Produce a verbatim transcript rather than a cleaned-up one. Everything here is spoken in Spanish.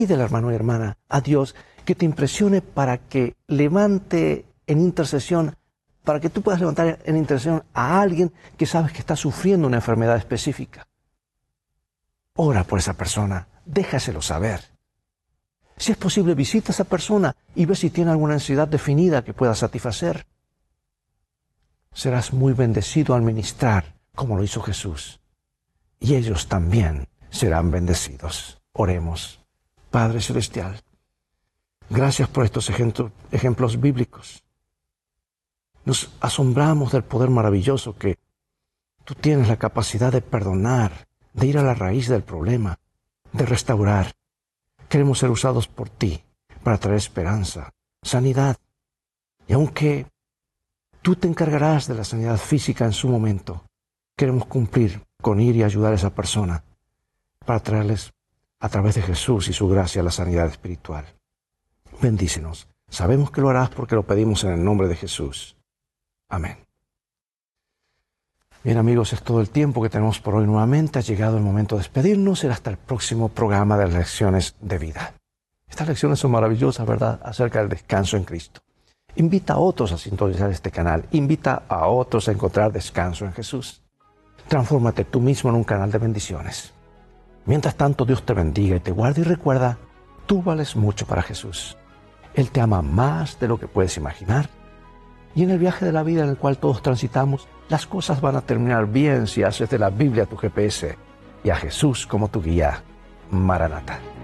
Pídele, hermano y hermana, a Dios que te impresione para que levante en intercesión, para que tú puedas levantar en intercesión a alguien que sabes que está sufriendo una enfermedad específica. Ora por esa persona, déjaselo saber. Si es posible, visita a esa persona y ve si tiene alguna necesidad definida que pueda satisfacer. Serás muy bendecido al ministrar, como lo hizo Jesús. Y ellos también serán bendecidos. Oremos. Padre Celestial, gracias por estos ejemplos, ejemplos bíblicos. Nos asombramos del poder maravilloso que tú tienes la capacidad de perdonar, de ir a la raíz del problema, de restaurar. Queremos ser usados por ti para traer esperanza, sanidad. Y aunque tú te encargarás de la sanidad física en su momento, queremos cumplir con ir y ayudar a esa persona para traerles a través de Jesús y su gracia la sanidad espiritual. Bendícenos. Sabemos que lo harás porque lo pedimos en el nombre de Jesús. Amén. Bien, amigos, es todo el tiempo que tenemos por hoy nuevamente. Ha llegado el momento de despedirnos. Será hasta el próximo programa de las lecciones de vida. Estas lecciones son maravillosas, ¿verdad?, acerca del descanso en Cristo. Invita a otros a sintonizar este canal. Invita a otros a encontrar descanso en Jesús. Transfórmate tú mismo en un canal de bendiciones. Mientras tanto, Dios te bendiga y te guarde, y recuerda, tú vales mucho para Jesús. Él te ama más de lo que puedes imaginar. Y en el viaje de la vida en el cual todos transitamos, las cosas van a terminar bien si haces de la Biblia tu G P S y a Jesús como tu guía. Maranata.